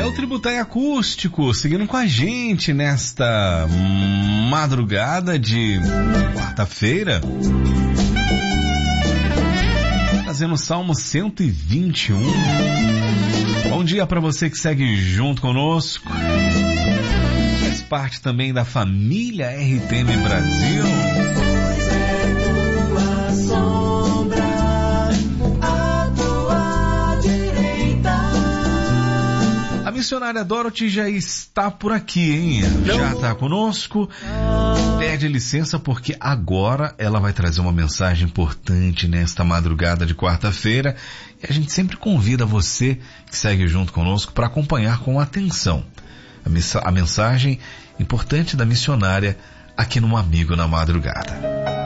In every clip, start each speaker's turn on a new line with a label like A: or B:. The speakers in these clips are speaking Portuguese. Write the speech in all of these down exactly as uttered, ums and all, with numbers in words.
A: É o Tributari Acústico, seguindo com a gente nesta madrugada de quarta-feira, trazendo o Salmo cento e vinte e um. Bom dia para você que segue junto conosco, faz parte também da família R T M Brasil. A missionária Dorothy já está por aqui, hein? Já está conosco. Pede licença porque agora ela vai trazer uma mensagem importante nesta madrugada de quarta-feira. E a gente sempre convida você que segue junto conosco para acompanhar com atenção a, miss- a mensagem importante da missionária aqui no Amigo na Madrugada.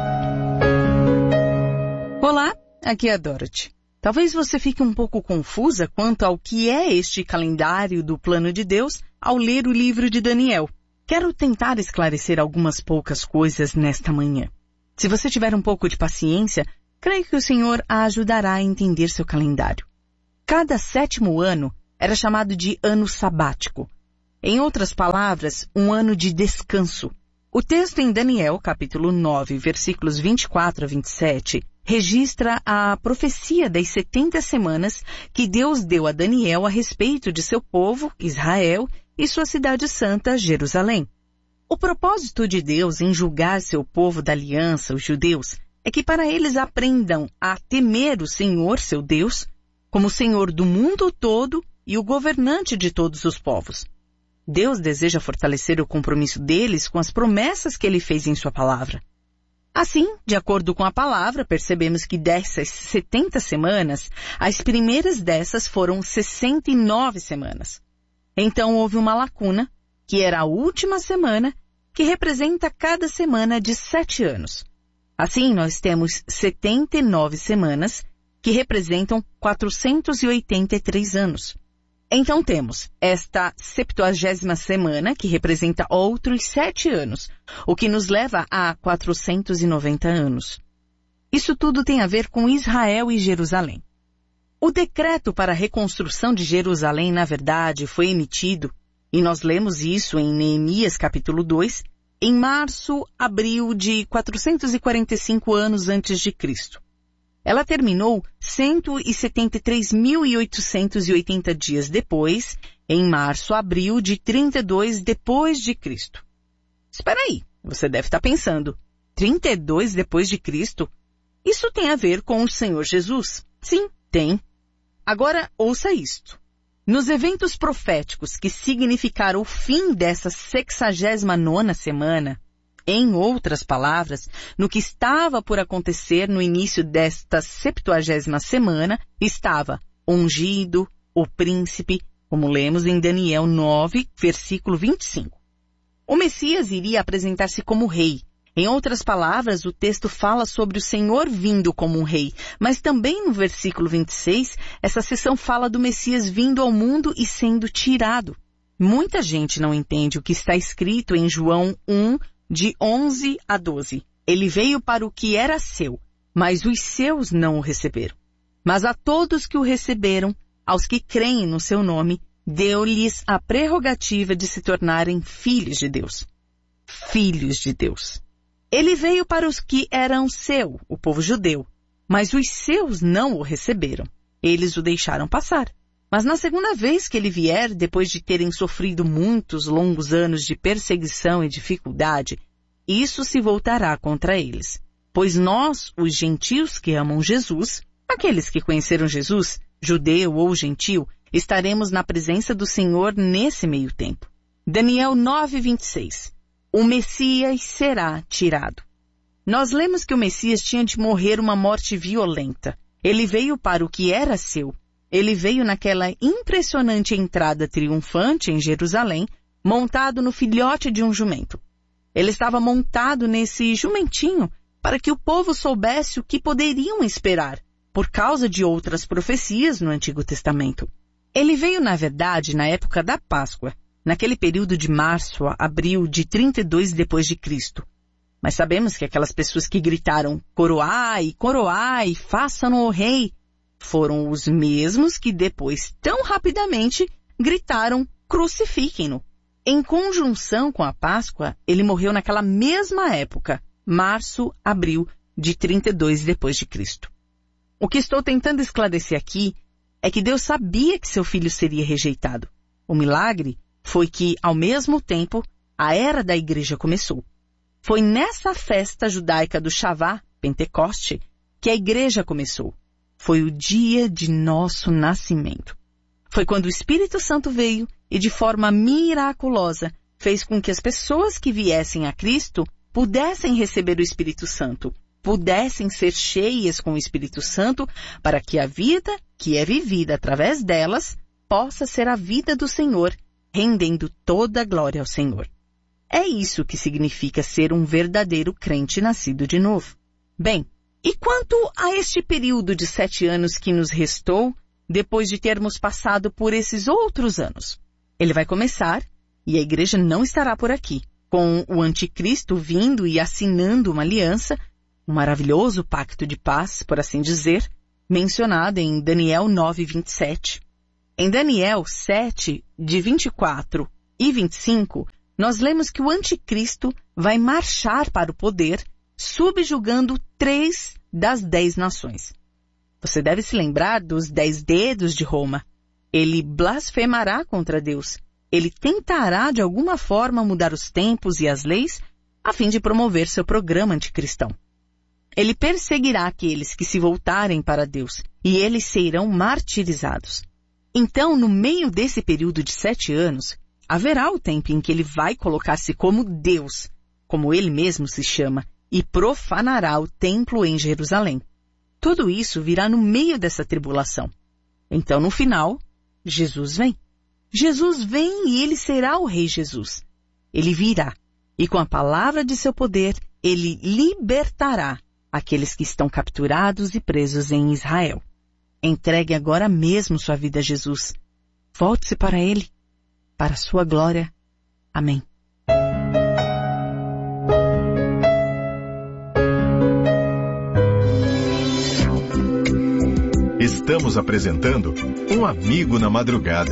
B: Olá, aqui é a Dorothy. Talvez você fique um pouco confusa quanto ao que é este calendário do plano de Deus ao ler o livro de Daniel. Quero tentar esclarecer algumas poucas coisas nesta manhã. Se você tiver um pouco de paciência, creio que o Senhor a ajudará a entender seu calendário. Cada sétimo ano era chamado de ano sabático. Em outras palavras, um ano de descanso. O texto em Daniel, capítulo nove, versículos vinte e quatro a vinte e sete, registra a profecia das setenta semanas que Deus deu a Daniel a respeito de seu povo, Israel, e sua cidade santa, Jerusalém. O propósito de Deus em julgar seu povo da aliança, os judeus, é que para eles aprendam a temer o Senhor, seu Deus, como o Senhor do mundo todo e o governante de todos os povos. Deus deseja fortalecer o compromisso deles com as promessas que ele fez em sua palavra. Assim, de acordo com a palavra, percebemos que dessas setenta semanas, as primeiras dessas foram sessenta e nove semanas. Então houve uma lacuna, que era a última semana, que representa cada semana de sete anos. Assim, nós temos setenta e nove semanas, que representam quatrocentos e oitenta e três anos. Então temos esta septuagésima semana, que representa outros sete anos, o que nos leva a quatrocentos e noventa anos. Isso tudo tem a ver com Israel e Jerusalém. O decreto para a reconstrução de Jerusalém, na verdade, foi emitido, e nós lemos isso em Neemias capítulo dois, em março, abril de quatrocentos e quarenta e cinco anos antes de Cristo. Ela terminou cento e setenta e três mil oitocentos e oitenta dias depois, em março, abril de trinta e dois depois de Cristo. Espera aí, você deve estar pensando, trinta e dois depois de Cristo? Isso tem a ver com o Senhor Jesus? Sim, tem. Agora, ouça isto. Nos eventos proféticos que significaram o fim dessa sexagésima nona semana, em outras palavras, no que estava por acontecer no início desta septuagésima semana, estava ungido, o príncipe, como lemos em Daniel nove, versículo vinte e cinco. O Messias iria apresentar-se como rei. Em outras palavras, o texto fala sobre o Senhor vindo como um rei, mas também no versículo vinte e seis, essa seção fala do Messias vindo ao mundo e sendo tirado. Muita gente não entende o que está escrito em João um, de onze a doze. Ele veio para o que era seu, mas os seus não o receberam. Mas a todos que o receberam, aos que creem no seu nome, deu-lhes a prerrogativa de se tornarem filhos de Deus. Filhos de Deus. Ele veio para os que eram seu, o povo judeu, mas os seus não o receberam. Eles o deixaram passar. Mas na segunda vez que ele vier, depois de terem sofrido muitos longos anos de perseguição e dificuldade, isso se voltará contra eles. Pois nós, os gentios que amam Jesus, aqueles que conheceram Jesus, judeu ou gentil, estaremos na presença do Senhor nesse meio tempo. Daniel nove, vinte e seis. O Messias será tirado. Nós lemos que o Messias tinha de morrer uma morte violenta. Ele veio para o que era seu. Ele veio naquela impressionante entrada triunfante em Jerusalém, montado no filhote de um jumento. Ele estava montado nesse jumentinho para que o povo soubesse o que poderiam esperar, por causa de outras profecias no Antigo Testamento. Ele veio, na verdade, na época da Páscoa, naquele período de março a abril de trinta e dois depois de Cristo. Mas sabemos que aquelas pessoas que gritaram, coroai, coroai, façam-no o rei, foram os mesmos que depois, tão rapidamente, gritaram: crucifiquem-no. Em conjunção com a Páscoa, ele morreu naquela mesma época, março, abril de trinta e dois depois de Cristo. O que estou tentando esclarecer aqui é que Deus sabia que seu filho seria rejeitado. O milagre foi que, ao mesmo tempo, a era da igreja começou. Foi nessa festa judaica do Shavá, Pentecoste, que a igreja começou. Foi o dia de nosso nascimento. Foi quando o Espírito Santo veio e, de forma miraculosa, fez com que as pessoas que viessem a Cristo pudessem receber o Espírito Santo, pudessem ser cheias com o Espírito Santo, para que a vida que é vivida através delas possa ser a vida do Senhor, rendendo toda a glória ao Senhor. É isso que significa ser um verdadeiro crente nascido de novo. Bem, e quanto a este período de sete anos que nos restou, depois de termos passado por esses outros anos? Ele vai começar, e a igreja não estará por aqui, com o anticristo vindo e assinando uma aliança, um maravilhoso pacto de paz, por assim dizer, mencionado em Daniel nove, vinte e sete. Em Daniel sete, de vinte e quatro e vinte e cinco, nós lemos que o anticristo vai marchar para o poder, subjugando três das dez nações. Você deve se lembrar dos dez dedos de Roma. Ele blasfemará contra Deus. Ele tentará de alguma forma mudar os tempos e as leis a fim de promover seu programa anticristão. Ele perseguirá aqueles que se voltarem para Deus e eles serão martirizados. Então, no meio desse período de sete anos, haverá o tempo em que ele vai colocar-se como Deus, como ele mesmo se chama, e profanará o templo em Jerusalém. Tudo isso virá no meio dessa tribulação. Então, no final, Jesus vem. Jesus vem e ele será o Rei Jesus. Ele virá, e com a palavra de seu poder, ele libertará aqueles que estão capturados e presos em Israel. Entregue agora mesmo sua vida a Jesus. Volte-se para ele, para a sua glória. Amém.
C: Estamos apresentando Um Amigo na Madrugada.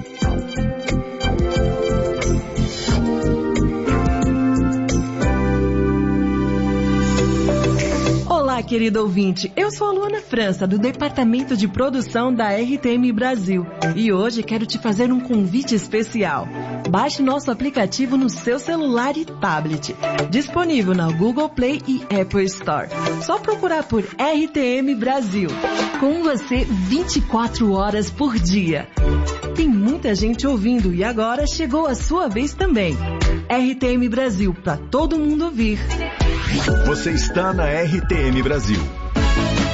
D: Olá, querido ouvinte. Eu sou a Luana França, do Departamento de Produção da R T M Brasil. E hoje quero te fazer um convite especial. Baixe nosso aplicativo no seu celular e tablet. Disponível na Google Play e Apple Store. Só procurar por R T M Brasil. Com você vinte e quatro horas por dia. Tem muita gente ouvindo e agora chegou a sua vez também. R T M Brasil, para todo mundo ouvir.
C: Você está na R T M Brasil.